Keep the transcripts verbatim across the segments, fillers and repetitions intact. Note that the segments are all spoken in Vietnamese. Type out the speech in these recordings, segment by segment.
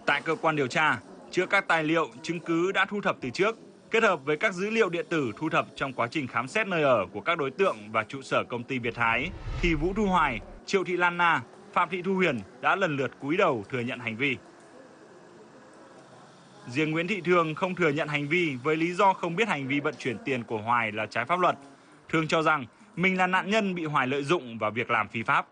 Tại cơ quan điều tra, trước các tài liệu, chứng cứ đã thu thập từ trước, kết hợp với các dữ liệu điện tử thu thập trong quá trình khám xét nơi ở của các đối tượng và trụ sở công ty Việt Thái, thì Vũ Thu Hoài, Triệu Thị Lan Na, Phạm Thị Thu Huyền đã lần lượt cúi đầu thừa nhận hành vi. Riêng Nguyễn Thị Thương không thừa nhận hành vi với lý do không biết hành vi vận chuyển tiền của Hoài là trái pháp luật. Thương cho rằng mình là nạn nhân bị Hoài lợi dụng vào việc làm phi pháp.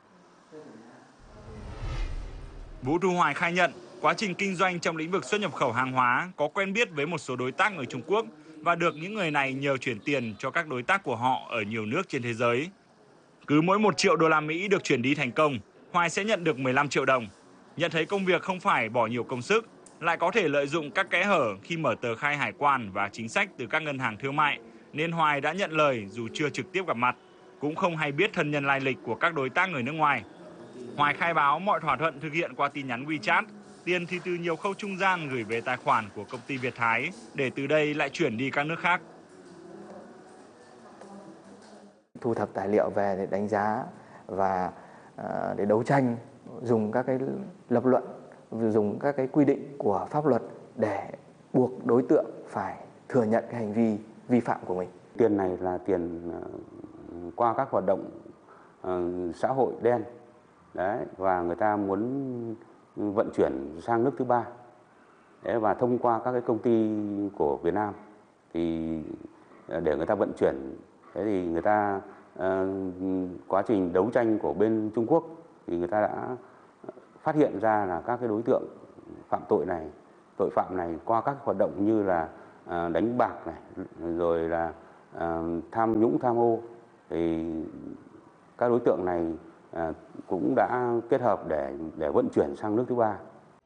Vũ Thu Hoài khai nhận quá trình kinh doanh trong lĩnh vực xuất nhập khẩu hàng hóa có quen biết với một số đối tác người Trung Quốc và được những người này nhờ chuyển tiền cho các đối tác của họ ở nhiều nước trên thế giới. Cứ mỗi một triệu đô la Mỹ được chuyển đi thành công, Hoài sẽ nhận được mười lăm triệu đồng. Nhận thấy công việc không phải bỏ nhiều công sức, lại có thể lợi dụng các kẽ hở khi mở tờ khai hải quan và chính sách từ các ngân hàng thương mại, nên Hoài đã nhận lời dù chưa trực tiếp gặp mặt, cũng không hay biết thân nhân lai lịch của các đối tác người nước ngoài. Hoài khai báo mọi thỏa thuận thực hiện qua tin nhắn WeChat, tiền thì từ nhiều khâu trung gian gửi về tài khoản của công ty Việt Thái để từ đây lại chuyển đi các nước khác. Thu thập tài liệu về để đánh giá và để đấu tranh, dùng các cái lập luận, dùng các cái quy định của pháp luật để buộc đối tượng phải thừa nhận cái hành vi vi phạm của mình. Tiền này là tiền qua các hoạt động uh, xã hội đen. Đấy, và người ta muốn vận chuyển sang nước thứ ba. Đấy, và thông qua các cái công ty của Việt Nam thì để người ta vận chuyển. Thế thì người ta uh, quá trình đấu tranh của bên Trung Quốc thì người ta đã phát hiện ra là các cái đối tượng phạm tội này, tội phạm này qua các hoạt động như là uh, đánh bạc này, rồi là uh, tham nhũng tham ô, thì các đối tượng này À, cũng đã kết hợp để để vận chuyển sang nước thứ ba.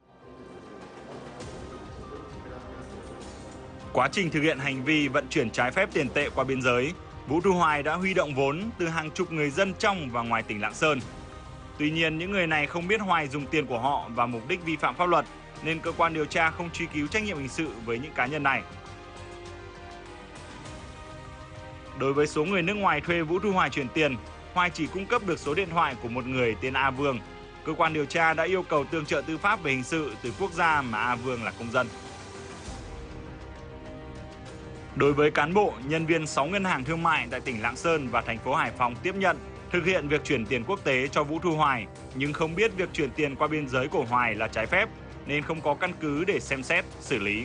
Quá trình thực hiện hành vi vận chuyển trái phép tiền tệ qua biên giới, Vũ Thu Hoài đã huy động vốn từ hàng chục người dân trong và ngoài tỉnh Lạng Sơn. Tuy nhiên, những người này không biết Hoài dùng tiền của họ vào mục đích vi phạm pháp luật, nên cơ quan điều tra không truy cứu trách nhiệm hình sự với những cá nhân này. Đối với số người nước ngoài thuê Vũ Thu Hoài chuyển tiền, Hoài chỉ cung cấp được số điện thoại của một người tên A Vương. Cơ quan điều tra đã yêu cầu tương trợ tư pháp về hình sự từ quốc gia mà A Vương là công dân. Đối với cán bộ, nhân viên sáu ngân hàng thương mại tại tỉnh Lạng Sơn và thành phố Hải Phòng tiếp nhận, thực hiện việc chuyển tiền quốc tế cho Vũ Thu Hoài, nhưng không biết việc chuyển tiền qua biên giới của Hoài là trái phép, nên không có căn cứ để xem xét, xử lý.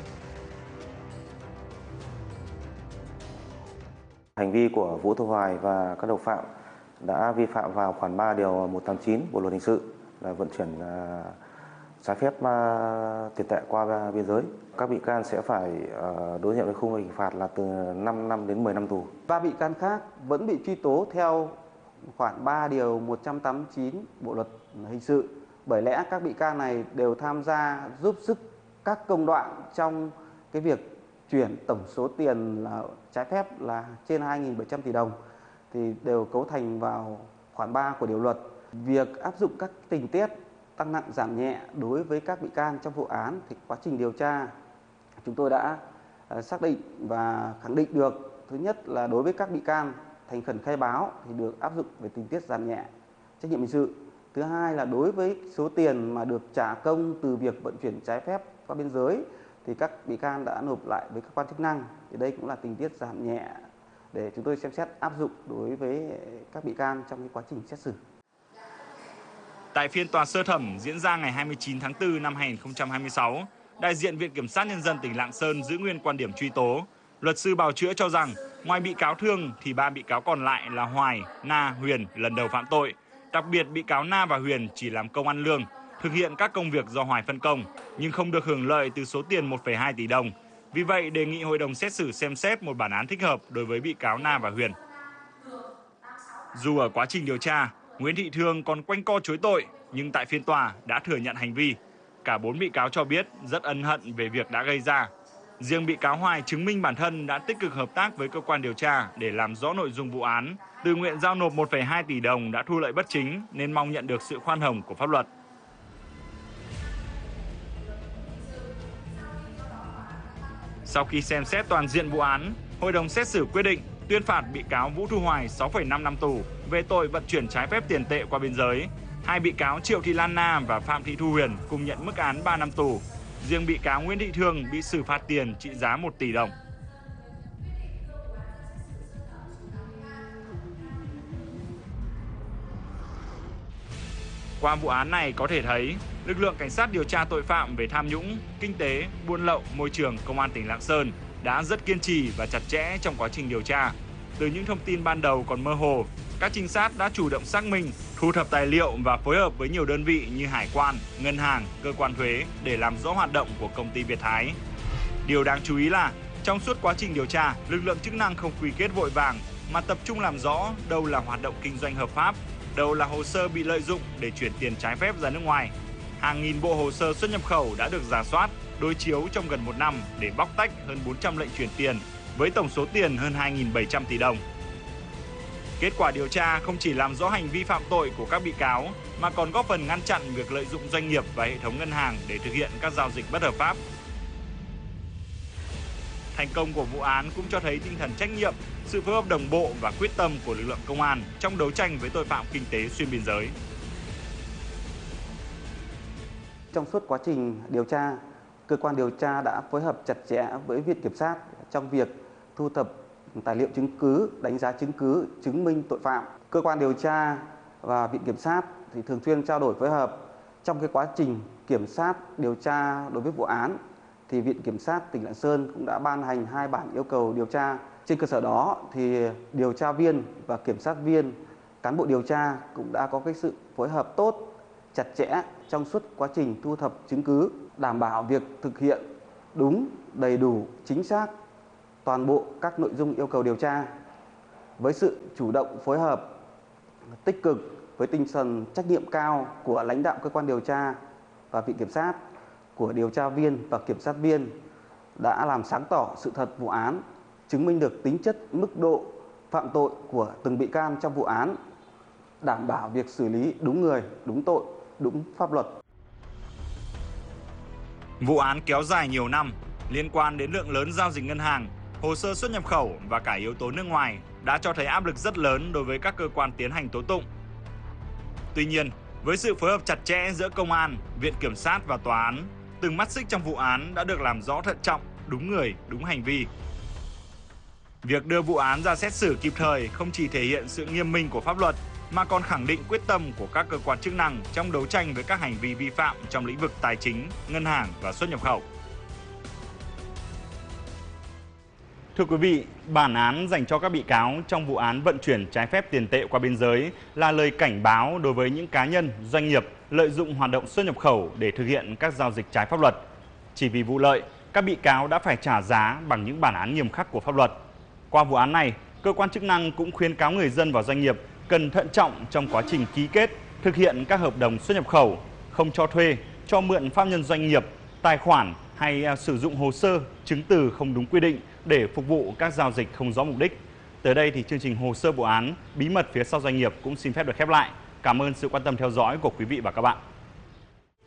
Hành vi của Vũ Thu Hoài và các đồng phạm đã vi phạm vào khoản ba điều một trăm tám mươi chín Bộ luật hình sự là vận chuyển uh, trái phép uh, tiền tệ qua biên giới. Các bị can sẽ phải uh, đối diện với khung hình phạt là từ năm năm đến mười năm tù. Ba bị can khác vẫn bị truy tố theo khoản ba điều một trăm tám mươi chín Bộ luật hình sự. Bởi lẽ các bị can này đều tham gia giúp sức các công đoạn trong cái việc chuyển tổng số tiền là trái phép là trên hai nghìn bảy trăm tỷ đồng, thì đều cấu thành vào khoản ba của điều luật. Việc áp dụng các tình tiết tăng nặng giảm nhẹ đối với các bị can trong vụ án thì quá trình điều tra chúng tôi đã xác định và khẳng định được, thứ nhất là đối với các bị can thành khẩn khai báo thì được áp dụng về tình tiết giảm nhẹ trách nhiệm hình sự. Thứ hai là đối với số tiền mà được trả công từ việc vận chuyển trái phép qua biên giới thì các bị can đã nộp lại với cơ quan chức năng, thì đây cũng là tình tiết giảm nhẹ để chúng tôi xem xét áp dụng đối với các bị can trong cái quá trình xét xử. Tại phiên tòa sơ thẩm diễn ra ngày hai mươi chín tháng tư năm hai nghìn không trăm hai mươi sáu, đại diện Viện Kiểm sát Nhân dân tỉnh Lạng Sơn giữ nguyên quan điểm truy tố. Luật sư bào chữa cho rằng, ngoài bị cáo Thương thì ba bị cáo còn lại là Hoài, Na, Huyền lần đầu phạm tội. Đặc biệt bị cáo Na và Huyền chỉ làm công ăn lương, thực hiện các công việc do Hoài phân công, nhưng không được hưởng lợi từ số tiền một phẩy hai tỷ đồng. Vì vậy, đề nghị hội đồng xét xử xem xét một bản án thích hợp đối với bị cáo Na và Huyền. Dù ở quá trình điều tra, Nguyễn Thị Thương còn quanh co chối tội, nhưng tại phiên tòa đã thừa nhận hành vi. Cả bốn bị cáo cho biết rất ân hận về việc đã gây ra. Riêng bị cáo Hoài chứng minh bản thân đã tích cực hợp tác với cơ quan điều tra để làm rõ nội dung vụ án, tự nguyện giao nộp một phẩy hai tỷ đồng đã thu lợi bất chính nên mong nhận được sự khoan hồng của pháp luật. Sau khi xem xét toàn diện vụ án, hội đồng xét xử quyết định tuyên phạt bị cáo Vũ Thu Hoài sáu phẩy năm năm tù về tội vận chuyển trái phép tiền tệ qua biên giới. Hai bị cáo Triệu Thị Lan Na và Phạm Thị Thu Huyền cùng nhận mức án ba năm tù. Riêng bị cáo Nguyễn Thị Thương bị xử phạt tiền trị giá một tỷ đồng. Qua vụ án này có thể thấy, lực lượng cảnh sát điều tra tội phạm về tham nhũng, kinh tế, buôn lậu, môi trường Công an tỉnh Lạng Sơn đã rất kiên trì và chặt chẽ trong quá trình điều tra. Từ những thông tin ban đầu còn mơ hồ, các trinh sát đã chủ động xác minh, thu thập tài liệu và phối hợp với nhiều đơn vị như hải quan, ngân hàng, cơ quan thuế để làm rõ hoạt động của công ty Việt Thái. Điều đáng chú ý là, trong suốt quá trình điều tra, lực lượng chức năng không quy kết vội vàng mà tập trung làm rõ đâu là hoạt động kinh doanh hợp pháp, đâu là hồ sơ bị lợi dụng để chuyển tiền trái phép ra nước ngoài. Hàng nghìn bộ hồ sơ xuất nhập khẩu đã được rà soát, đối chiếu trong gần một năm để bóc tách hơn bốn trăm lệnh chuyển tiền với tổng số tiền hơn hai nghìn bảy trăm tỷ đồng. Kết quả điều tra không chỉ làm rõ hành vi phạm tội của các bị cáo mà còn góp phần ngăn chặn việc lợi dụng doanh nghiệp và hệ thống ngân hàng để thực hiện các giao dịch bất hợp pháp. Thành công của vụ án cũng cho thấy tinh thần trách nhiệm, sự phối hợp đồng bộ và quyết tâm của lực lượng công an trong đấu tranh với tội phạm kinh tế xuyên biên giới. Trong suốt quá trình điều tra, cơ quan điều tra đã phối hợp chặt chẽ với Viện Kiểm sát trong việc thu thập tài liệu chứng cứ, đánh giá chứng cứ, chứng minh tội phạm. Cơ quan điều tra và Viện Kiểm sát thì thường xuyên trao đổi phối hợp. Trong cái quá trình kiểm sát điều tra đối với vụ án thì Viện Kiểm sát tỉnh Lạng Sơn cũng đã ban hành hai bản yêu cầu điều tra. Trên cơ sở đó thì điều tra viên và kiểm sát viên, cán bộ điều tra cũng đã có cái sự phối hợp tốt, chặt chẽ trong suốt quá trình thu thập chứng cứ, đảm bảo việc thực hiện đúng, đầy đủ, chính xác toàn bộ các nội dung yêu cầu điều tra. Với sự chủ động phối hợp, tích cực với tinh thần trách nhiệm cao của lãnh đạo cơ quan điều tra và Viện Kiểm sát, của điều tra viên và kiểm sát viên đã làm sáng tỏ sự thật vụ án, chứng minh được tính chất, mức độ phạm tội của từng bị can trong vụ án, đảm bảo việc xử lý đúng người, đúng tội, đúng pháp luật. Vụ án kéo dài nhiều năm, liên quan đến lượng lớn giao dịch ngân hàng, hồ sơ xuất nhập khẩu và cả yếu tố nước ngoài đã cho thấy áp lực rất lớn đối với các cơ quan tiến hành tố tụng. Tuy nhiên, với sự phối hợp chặt chẽ giữa công an, Viện Kiểm sát và tòa án, từng mắt xích trong vụ án đã được làm rõ thận trọng, đúng người, đúng hành vi. Việc đưa vụ án ra xét xử kịp thời không chỉ thể hiện sự nghiêm minh của pháp luật, mà còn khẳng định quyết tâm của các cơ quan chức năng trong đấu tranh với các hành vi vi phạm trong lĩnh vực tài chính, ngân hàng và xuất nhập khẩu. Thưa quý vị, bản án dành cho các bị cáo trong vụ án vận chuyển trái phép tiền tệ qua biên giới là lời cảnh báo đối với những cá nhân, doanh nghiệp lợi dụng hoạt động xuất nhập khẩu để thực hiện các giao dịch trái pháp luật. Chỉ vì vụ lợi, các bị cáo đã phải trả giá bằng những bản án nghiêm khắc của pháp luật. Qua vụ án này, cơ quan chức năng cũng khuyến cáo người dân và doanh nghiệp cần thận trọng trong quá trình ký kết, thực hiện các hợp đồng xuất nhập khẩu, không cho thuê, cho mượn pháp nhân doanh nghiệp, tài khoản hay sử dụng hồ sơ, chứng từ không đúng quy định để phục vụ các giao dịch không rõ mục đích. Tới đây thì chương trình hồ sơ vụ án bí mật phía sau doanh nghiệp cũng xin phép được khép lại. Cảm ơn sự quan tâm theo dõi của quý vị và các bạn.